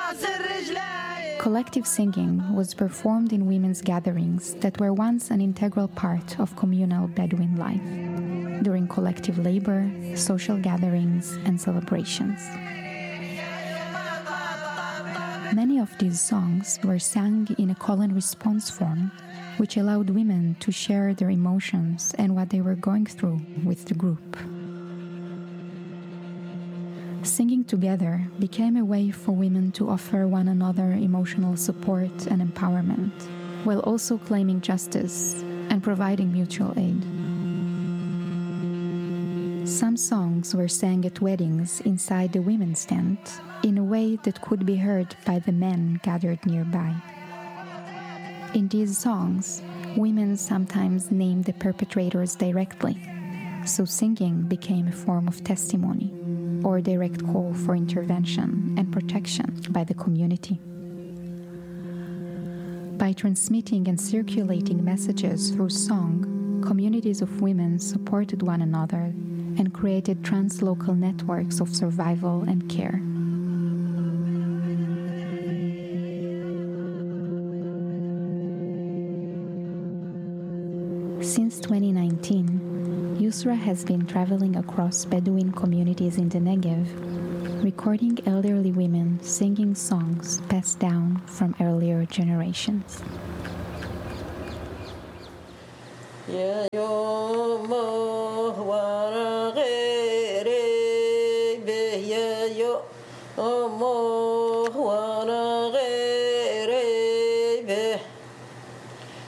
Collective singing was performed in women's gatherings that were once an integral part of communal Bedouin life, during collective labor, social gatherings, and celebrations. Many of these songs were sung in a call and response form, which allowed women to share their emotions and what they were going through with the group. Singing together became a way for women to offer one another emotional support and empowerment, while also claiming justice and providing mutual aid. Some songs were sang at weddings inside the women's tent in a way that could be heard by the men gathered nearby. In these songs, women sometimes named the perpetrators directly, so singing became a form of testimony or a direct call for intervention and protection by the community. By transmitting and circulating messages through song, communities of women supported one another and created translocal networks of survival and care. Since 2019, Yusra has been traveling across Bedouin communities in the Negev, recording elderly women singing songs passed down from earlier generations.